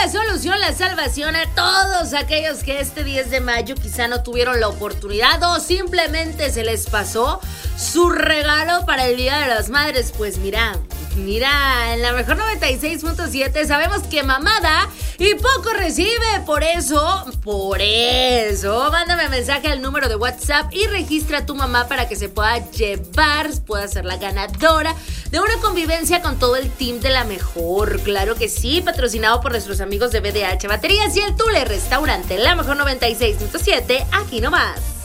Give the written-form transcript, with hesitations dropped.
la solución, la salvación a todos aquellos que este 10 de mayo quizá no tuvieron la oportunidad o simplemente se les pasó su regalo para el Día de las Madres. Pues mira, en la mejor 96.7 sabemos que mamá da y poco recibe. Por eso, mándame mensaje al número de WhatsApp y registra a tu mamá para que se pueda llevar, pueda ser la ganadora de una convivencia con todo el team de La Mejor. Claro que sí, patrocinado por nuestros amigos de BDH Baterías y el Tule Restaurante. La Mejor 96.7, aquí nomás.